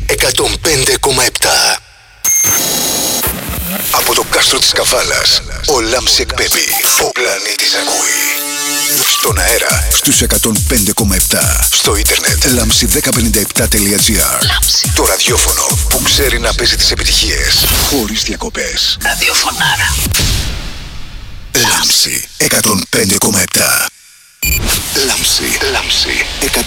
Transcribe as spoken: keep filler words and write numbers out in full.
εκατόν πέντε κόμμα επτά. Από το κάστρο της Καβάλας, ο Λάμψη εκπέμπει. Ο πλανήτης ακούει. Στον αέρα, στους εκατόν πέντε κόμμα επτά. Στο ίντερνετ, λάμψη δέκα πενήντα επτά τελεία τζι άρ. Το ραδιόφωνο που ξέρει να παίζει τις επιτυχίες χωρίς διακοπές. Ραδιοφωνάρα. Λάμψη εκατόν πέντε κόμμα επτά. Λάμψη, λάμψη εκατόν